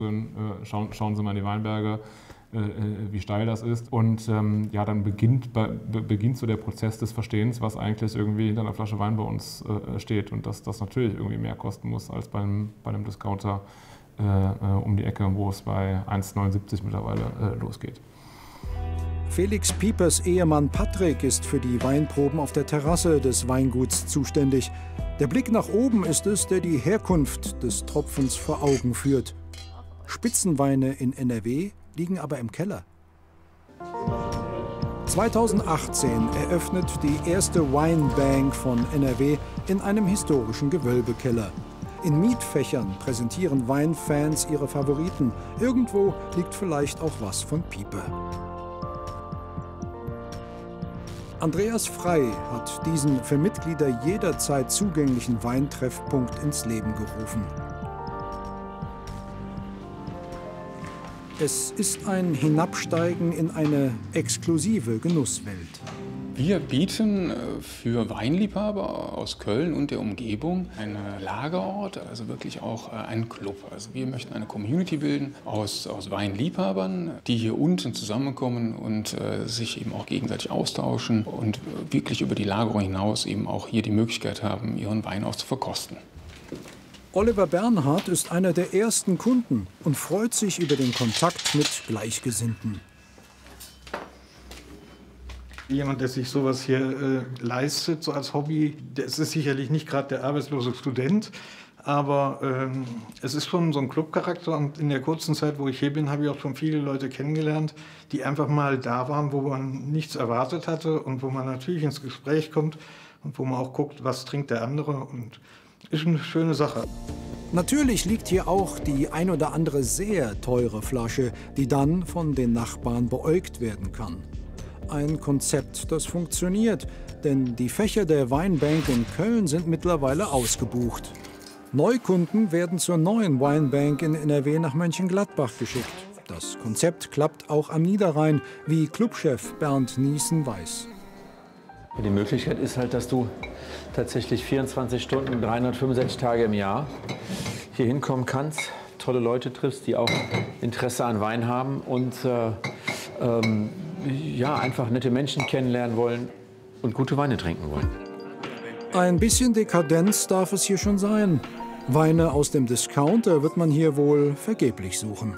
Schauen Sie mal in die Weinberge, wie steil das ist. Und ja, dann beginnt so der Prozess des Verstehens, was eigentlich irgendwie hinter einer Flasche Wein bei uns steht. Und dass das natürlich irgendwie mehr kosten muss als bei einem Discounter um die Ecke, wo es bei 1,79 mittlerweile losgeht. Felix Piepers Ehemann Patrick ist für die Weinproben auf der Terrasse des Weinguts zuständig. Der Blick nach oben ist es, der die Herkunft des Tropfens vor Augen führt. Spitzenweine in NRW liegen aber im Keller. 2018 eröffnet die erste Weinbank von NRW in einem historischen Gewölbekeller. In Mietfächern präsentieren Weinfans ihre Favoriten. Irgendwo liegt vielleicht auch was von Pieper. Andreas Frey hat diesen für Mitglieder jederzeit zugänglichen Weintreffpunkt ins Leben gerufen. Es ist ein Hinabsteigen in eine exklusive Genusswelt. Wir bieten für Weinliebhaber aus Köln und der Umgebung einen Lagerort, also wirklich auch einen Club. Also wir möchten eine Community bilden aus Weinliebhabern, die hier unten zusammenkommen und sich eben auch gegenseitig austauschen und wirklich über die Lagerung hinaus eben auch hier die Möglichkeit haben, ihren Wein auch zu verkosten. Oliver Bernhard ist einer der ersten Kunden und freut sich über den Kontakt mit Gleichgesinnten. Jemand, der sich sowas hier leistet, so als Hobby, das ist sicherlich nicht gerade der arbeitslose Student, aber es ist schon so ein Clubcharakter. Und in der kurzen Zeit, wo ich hier bin, habe ich auch schon viele Leute kennengelernt, die einfach mal da waren, wo man nichts erwartet hatte und wo man natürlich ins Gespräch kommt und wo man auch guckt, was trinkt der andere. Und ist eine schöne Sache. Natürlich liegt hier auch die ein oder andere sehr teure Flasche, die dann von den Nachbarn beäugt werden kann. Ein Konzept, das funktioniert, denn die Fächer der Weinbank in Köln sind mittlerweile ausgebucht. Neukunden werden zur neuen Weinbank in NRW nach Mönchengladbach geschickt. Das Konzept klappt auch am Niederrhein, wie Clubchef Bernd Niesen weiß. Die Möglichkeit ist halt, dass du tatsächlich 24 Stunden, 365 Tage im Jahr hier hinkommen kannst, tolle Leute triffst, die auch Interesse an Wein haben und ja, einfach nette Menschen kennenlernen wollen und gute Weine trinken wollen. Ein bisschen Dekadenz darf es hier schon sein. Weine aus dem Discounter wird man hier wohl vergeblich suchen.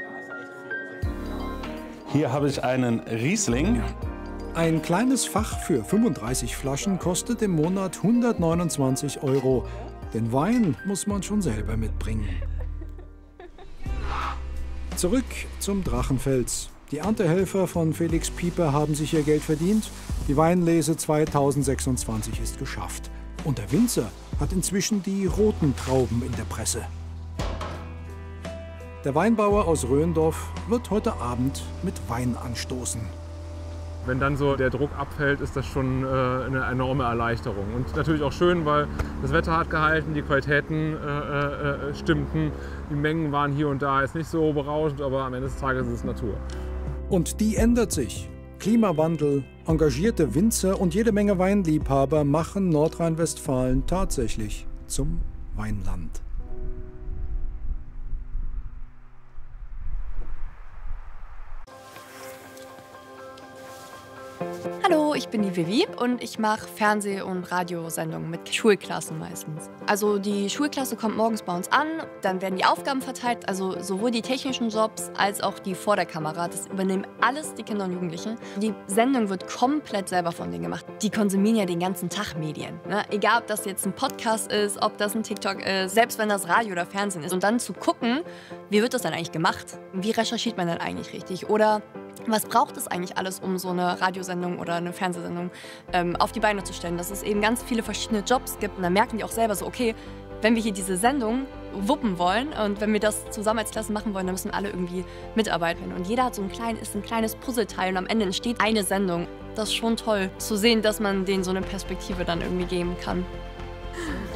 Hier habe ich einen Riesling. Ein kleines Fach für 35 Flaschen kostet im Monat 129 €. Den Wein muss man schon selber mitbringen. Zurück zum Drachenfels. Die Erntehelfer von Felix Pieper haben sich ihr Geld verdient. Die Weinlese 2026 ist geschafft. Und der Winzer hat inzwischen die roten Trauben in der Presse. Der Weinbauer aus Röndorf wird heute Abend mit Wein anstoßen. Wenn dann so der Druck abfällt, ist das schon eine enorme Erleichterung. Und natürlich auch schön, weil das Wetter hat gehalten, die Qualitäten stimmten, die Mengen waren hier und da jetzt nicht so berauschend, aber am Ende des Tages ist es Natur. Und die ändert sich. Klimawandel, engagierte Winzer und jede Menge Weinliebhaber machen Nordrhein-Westfalen tatsächlich zum Weinland. Hallo, ich bin die Vivi und ich mache Fernseh- und Radiosendungen mit Schulklassen meistens. Also die Schulklasse kommt morgens bei uns an, dann werden die Aufgaben verteilt, also sowohl die technischen Jobs als auch die vor der Kamera. Das übernehmen alles die Kinder und Jugendlichen. Die Sendung wird komplett selber von denen gemacht. Die konsumieren ja den ganzen Tag Medien. Ne? Egal, ob das jetzt ein Podcast ist, ob das ein TikTok ist, selbst wenn das Radio oder Fernsehen ist. Und dann zu gucken, wie wird das dann eigentlich gemacht? Wie recherchiert man dann eigentlich richtig? Oder was braucht es eigentlich alles, um so eine Radiosendung oder eine Fernsehsendung auf die Beine zu stellen? Dass es eben ganz viele verschiedene Jobs gibt. Und dann merken die auch selber so, okay, wenn wir hier diese Sendung wuppen wollen und wenn wir das zusammen als Klasse machen wollen, dann müssen alle irgendwie mitarbeiten. Und jeder hat so ein kleines Puzzleteil und am Ende entsteht eine Sendung. Das ist schon toll zu sehen, dass man denen so eine Perspektive dann irgendwie geben kann.